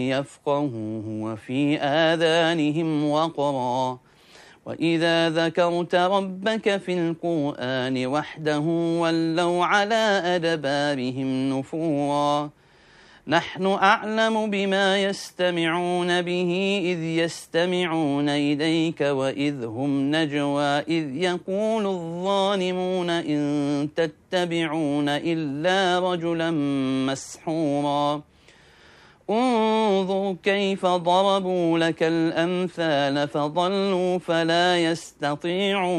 يفقهوه وفي آذانهم وقرا وإذا ذكرت ربك في القرآن وحده ولوا على أدبارهم نفورا نحن أعلم بما يستمعون به إذ يستمعون إليك وإذ هم نجوى إذ يقول الظالمون إن تتبعون إلا رجلا مسحورا انظر كيف ضربوا لك الأمثال فضلوا فلا يستطيعون